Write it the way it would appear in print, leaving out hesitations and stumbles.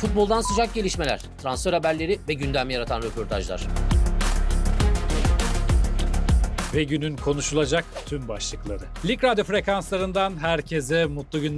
Futboldan sıcak gelişmeler, transfer haberleri ve gündem yaratan röportajlar. Ve günün konuşulacak tüm başlıkları. Lig Radyo frekanslarından herkese mutlu günler.